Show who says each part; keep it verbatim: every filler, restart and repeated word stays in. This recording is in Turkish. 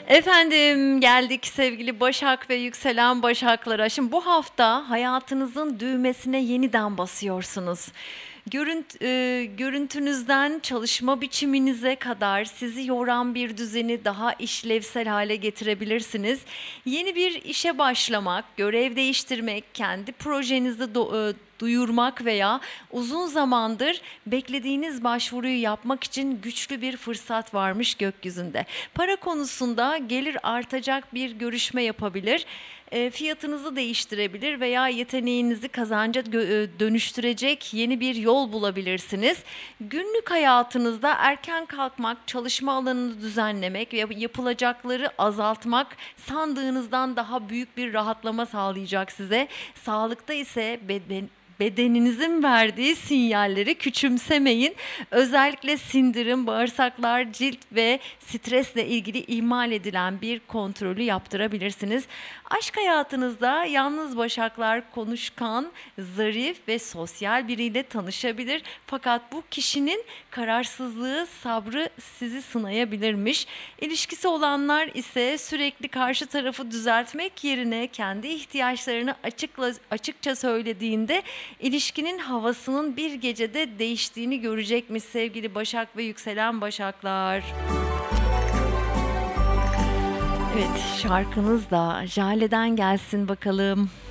Speaker 1: Efendim geldik sevgili Başak ve yükselen Başaklara. Şimdi bu hafta hayatınızın düğmesine yeniden basıyorsunuz. Görünt, e, görüntünüzden çalışma biçiminize kadar sizi yoran bir düzeni daha işlevsel hale getirebilirsiniz. Yeni bir işe başlamak, görev değiştirmek, kendi projenizi do- e, duyurmak veya uzun zamandır beklediğiniz başvuruyu yapmak için güçlü bir fırsat varmış gökyüzünde. Para konusunda gelir artacak bir görüşme yapabilir, e, fiyatınızı değiştirebilir veya yeteneğinizi kazanca gö- e, dönüştürecek yeni bir yol bulabilirsiniz. Günlük hayatınızda erken kalkmak, çalışma alanını düzenlemek ve yapılacakları azaltmak sandığınızdan daha büyük bir rahatlama sağlayacak size. Sağlıkta ise beden bedeninizin verdiği sinyalleri küçümsemeyin. Özellikle sindirim, bağırsaklar, cilt ve stresle ilgili ihmal edilen bir kontrolü yaptırabilirsiniz. Aşk hayatınızda yalnız başaklar konuşkan, zarif ve sosyal biriyle tanışabilir. Fakat bu kişinin kararsızlığı, sabrı sizi sınayabilirmiş. İlişkisi olanlar ise sürekli karşı tarafı düzeltmek yerine kendi ihtiyaçlarını açıkla, açıkça söylediğinde İlişkinin havasının bir gecede değiştiğini görecekmiş sevgili Başak ve yükselen Başaklar. Evet, şarkınız da Jale'den gelsin bakalım.